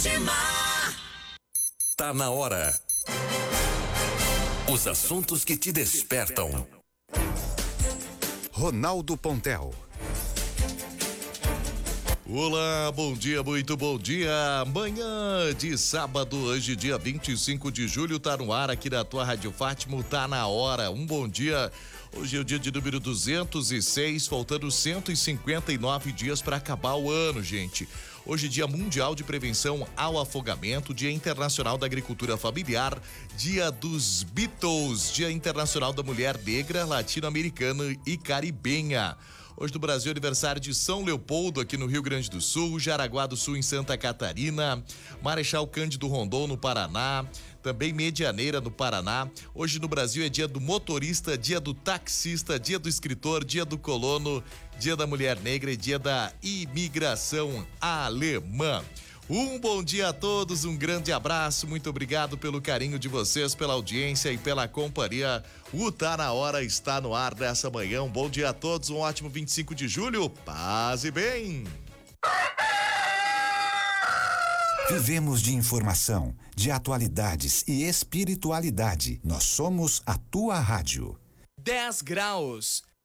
Tá na hora. Os assuntos que te despertam. Ronaldo Pontel. Olá, bom dia, muito bom dia. Manhã de sábado, hoje dia 25 de julho, tá no ar aqui na tua Rádio Fátima, tá na hora. Um bom dia. Hoje é o dia de número 206, faltando 159 dias para acabar o ano, gente. Hoje, Dia Mundial de Prevenção ao Afogamento, Dia Internacional da Agricultura Familiar, Dia dos Beatles, Dia Internacional da Mulher Negra, Latino-Americana e Caribenha. Hoje no Brasil, aniversário de São Leopoldo, aqui no Rio Grande do Sul, Jaraguá do Sul, em Santa Catarina, Marechal Cândido Rondon, no Paraná, também Medianeira, no Paraná. Hoje no Brasil é dia do motorista, dia do taxista, dia do escritor, dia do colono, dia da mulher negra e dia da imigração alemã. Um bom dia a todos, um grande abraço, muito obrigado pelo carinho de vocês, pela audiência e pela companhia. O Tá Na Hora está no ar nessa manhã. Um bom dia a todos, um ótimo 25 de julho, paz e bem. Vivemos de informação, de atualidades e espiritualidade. Nós somos a tua rádio. 10 graus.